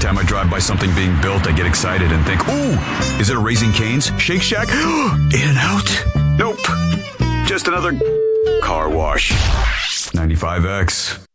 time I drive by something being built, I get excited and think, ooh, is it a Raising Cane's? Shake Shack? In-N-Out? Nope. Just another car wash. 95X.